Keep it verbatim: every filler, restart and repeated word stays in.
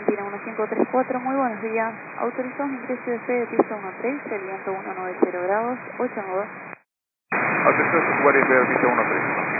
Argentina uno cinco tres cuatro, muy buenos días. Autorizamos ingreso de fe de pista uno tres, el viento ciento noventa grados, ocho nudos. Atención, Guardia de pista uno tres.